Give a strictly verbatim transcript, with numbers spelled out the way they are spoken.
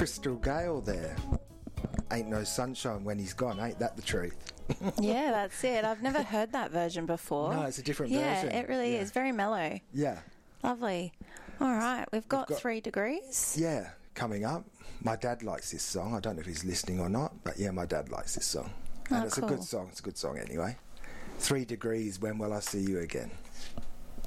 Crystal Gale there. Ain't no sunshine when he's gone, ain't that the truth? Yeah, that's it. I've never heard that version before. No, it's a different yeah, version. Yeah, it really yeah. is. Very mellow. Yeah. Lovely. All right, we've got, we've got Three Degrees. Yeah, coming up. My dad likes this song. I don't know if he's listening or not, but yeah, my dad likes this song. And oh, it's cool. a good song. It's a good song anyway. Three Degrees, When Will I See You Again?